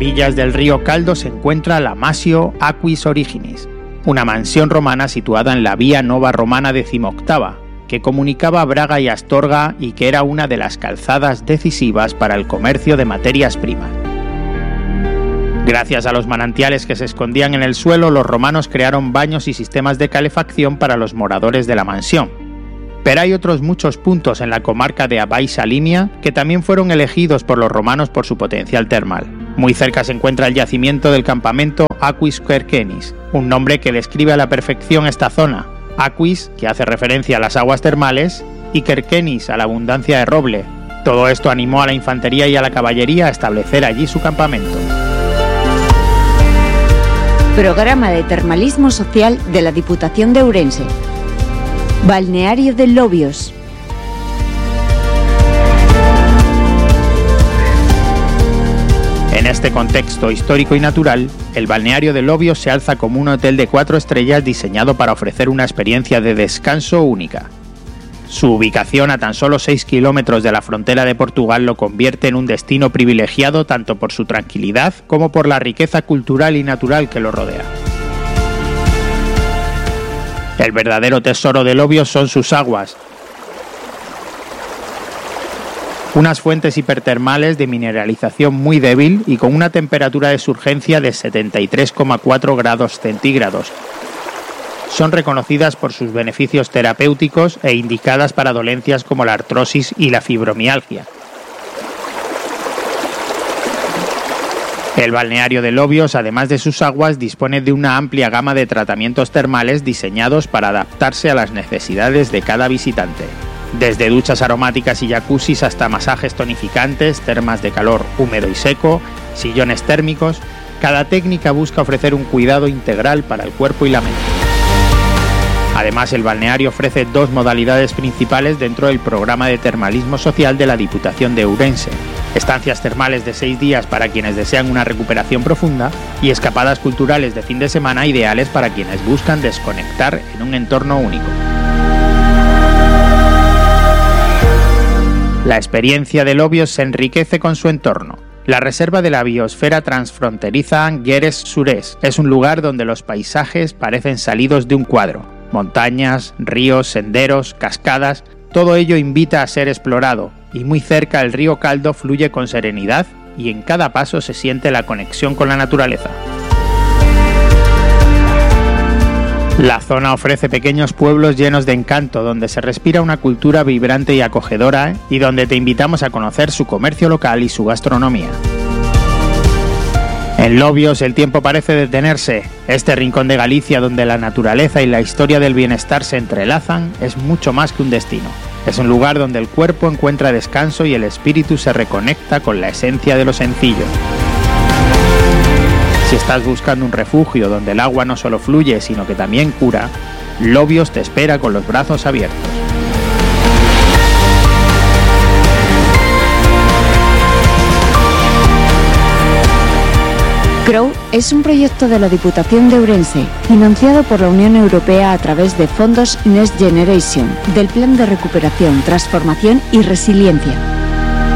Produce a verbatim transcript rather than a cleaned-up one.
orillas del río Caldo se encuentra la Masio Aquis Originis, una mansión romana situada en la Vía Nova Romana decimoctava, que comunicaba Braga y Astorga y que era una de las calzadas decisivas para el comercio de materias primas. Gracias a los manantiales que se escondían en el suelo, los romanos crearon baños y sistemas de calefacción para los moradores de la mansión. Pero hay otros muchos puntos en la comarca de Abai Salimia que también fueron elegidos por los romanos por su potencial termal. Muy cerca se encuentra el yacimiento del campamento Aquis Querquenis, un nombre que describe a la perfección esta zona. Aquis, que hace referencia a las aguas termales, y Querquenis, a la abundancia de roble. Todo esto animó a la infantería y a la caballería a establecer allí su campamento. Programa de termalismo social de la Diputación de Ourense. Balneario de Lobios. En este contexto histórico y natural, el balneario de Lobios se alza como un hotel de cuatro estrellas diseñado para ofrecer una experiencia de descanso única. Su ubicación a tan solo seis kilómetros de la frontera de Portugal lo convierte en un destino privilegiado tanto por su tranquilidad como por la riqueza cultural y natural que lo rodea. El verdadero tesoro de Lobios son sus aguas, unas fuentes hipertermales de mineralización muy débil y con una temperatura de surgencia de setenta y tres coma cuatro grados centígrados. Son reconocidas por sus beneficios terapéuticos e indicadas para dolencias como la artrosis y la fibromialgia. El balneario de Lobios, además de sus aguas, dispone de una amplia gama de tratamientos termales diseñados para adaptarse a las necesidades de cada visitante. Desde duchas aromáticas y jacuzzis hasta masajes tonificantes, termas de calor húmedo y seco, sillones térmicos, cada técnica busca ofrecer un cuidado integral para el cuerpo y la mente. Además, el balneario ofrece dos modalidades principales dentro del programa de termalismo social de la Diputación de Ourense: estancias termales de seis días para quienes desean una recuperación profunda y escapadas culturales de fin de semana ideales para quienes buscan desconectar en un entorno único. La experiencia de Lobios se enriquece con su entorno. La reserva de la biosfera transfronteriza Gueres Surés es un lugar donde los paisajes parecen salidos de un cuadro. Montañas, ríos, senderos, cascadas, todo ello invita a ser explorado, y muy cerca el río Caldo fluye con serenidad y en cada paso se siente la conexión con la naturaleza. La zona ofrece pequeños pueblos llenos de encanto, donde se respira una cultura vibrante y acogedora y donde te invitamos a conocer su comercio local y su gastronomía. En Lobios el tiempo parece detenerse. Este rincón de Galicia donde la naturaleza y la historia del bienestar se entrelazan es mucho más que un destino. Es un lugar donde el cuerpo encuentra descanso y el espíritu se reconecta con la esencia de lo sencillo. Si estás buscando un refugio donde el agua no solo fluye sino que también cura, Lobios te espera con los brazos abiertos. CROW es un proyecto de la Diputación de Ourense, financiado por la Unión Europea a través de fondos Next Generation, del Plan de Recuperación, Transformación y Resiliencia.